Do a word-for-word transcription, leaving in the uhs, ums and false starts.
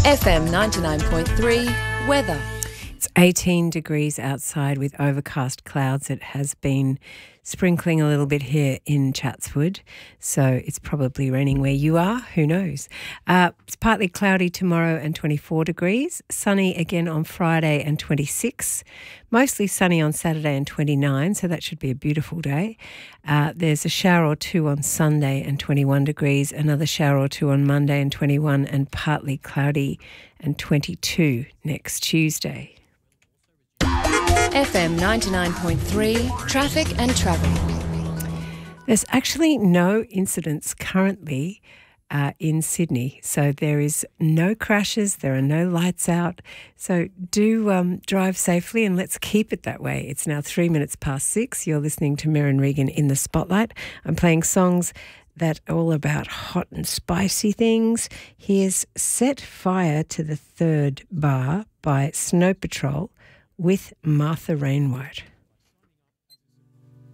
F M ninety-nine point three weather. It's eighteen degrees outside with overcast clouds. It has been sprinkling a little bit here in Chatswood, so it's probably raining where you are. Who knows? Uh, it's partly cloudy tomorrow and twenty-four degrees. Sunny again on Friday and twenty-six. Mostly sunny on Saturday and twenty-nine, so that should be a beautiful day. Uh, there's a shower or two on Sunday and twenty-one degrees. Another shower or two on Monday and twenty-one, and partly cloudy and twenty-two next Tuesday. F M ninety-nine point three, traffic and travel. There's actually no incidents currently uh, in Sydney, so there is no crashes, there are no lights out, so do um, drive safely and let's keep it that way. It's now three minutes past six. You're listening to Merryn Regan in the Spotlight. I'm playing songs that are all about hot and spicy things. Here's Set Fire to the Third Bar by Snow Patrol with Martha Rainwhite.